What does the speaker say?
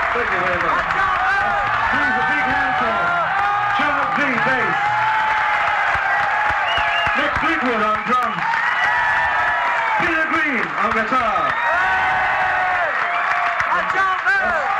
Thank you very much. Please, a big hand for Charles V. bass. Nick Fleetwood on drums. Peter Green on guitar. Hey!